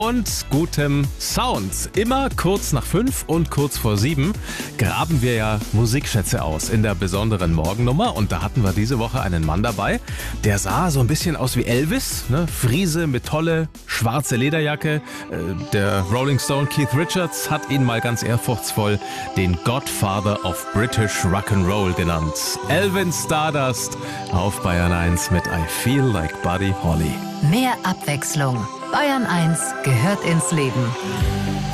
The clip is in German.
Und gutem Sound. Immer kurz nach 5 und kurz vor 7 graben wir ja Musikschätze aus in der besonderen Morgennummer. Und da hatten wir diese Woche einen Mann dabei, der sah so ein bisschen aus wie Elvis, ne? Friese mit tolle schwarze Lederjacke. Der Rolling Stone Keith Richards hat ihn mal ganz ehrfurchtsvoll den Godfather of British Rock'n'Roll genannt. Elvin Stardust auf Bayern 1 mit I Feel Like Buddy Holly. Mehr Abwechslung. Bayern 1 gehört ins Leben.